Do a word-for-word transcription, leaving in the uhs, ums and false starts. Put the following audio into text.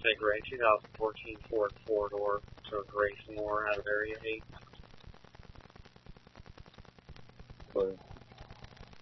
Say gray, two thousand fourteen Ford four-door, so Grace Moore out of Area eight. But